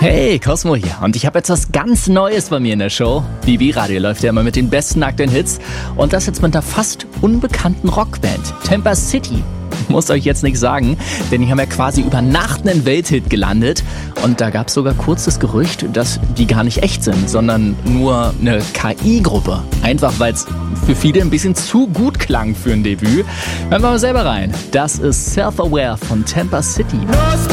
Hey, Cosmo hier. Und ich habe jetzt was ganz Neues bei mir in der Show. BB Radio läuft ja immer mit den besten aktuellen Hits. Und das jetzt mit einer fast unbekannten Rockband. Temper City. Muss euch jetzt nicht sagen, denn die haben ja quasi über Nacht einen Welthit gelandet. Und da gab es sogar kurz das Gerücht, dass die gar nicht echt sind, sondern nur eine KI-Gruppe. Einfach, weil es für viele ein bisschen zu gut klang für ein Debüt. Hören wir mal selber rein. Das ist Self-Aware von Temper City. Lost